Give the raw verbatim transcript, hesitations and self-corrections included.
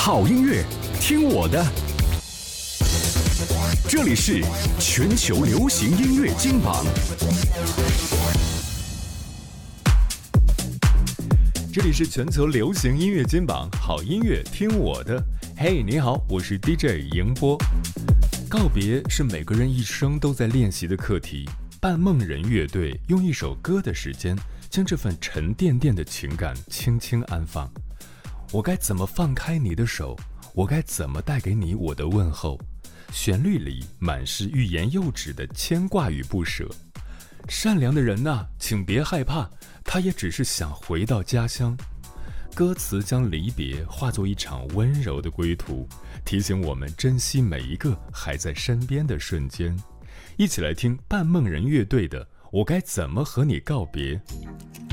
好音乐，听我的。这里是全球流行音乐金榜。这里是全球流行音乐金榜，好音乐听我的。嘿，你好，我是 D J 迎波。告别是每个人一生都在练习的课题。半梦人乐队用一首歌的时间，将这份沉甸甸的情感轻轻安放。我该怎么放开你的手？我该怎么带给你我的问候？旋律里满是欲言又止的牵挂与不舍。善良的人啊，请别害怕，他也只是想回到家乡。歌词将离别化作一场温柔的归途，提醒我们珍惜每一个还在身边的瞬间。一起来听半梦人乐队的《我该怎么和你告别》。